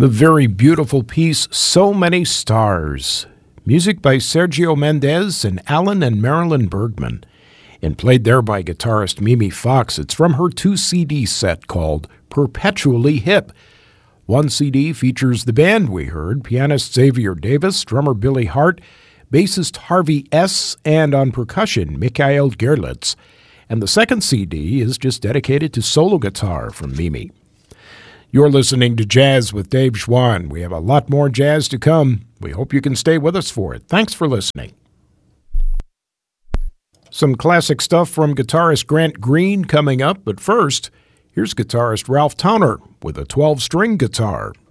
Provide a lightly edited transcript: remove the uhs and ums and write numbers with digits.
The very beautiful piece, So Many Stars. Music by Sergio Mendes and Alan and Marilyn Bergman. And played there by guitarist Mimi Fox. It's from her 2-CD set called Perpetually Hip. One CD features the band we heard, pianist Xavier Davis, drummer Billy Hart, bassist Harvey S., and on percussion, Mikhail Gerlitz. And the second CD is just dedicated to solo guitar from Mimi. You're listening to Jazz with Dave Schwann. We have a lot more jazz to come. We hope you can stay with us for it. Thanks for listening. Some classic stuff from guitarist Grant Green coming up, but first, here's guitarist Ralph Towner with a 12-string guitar.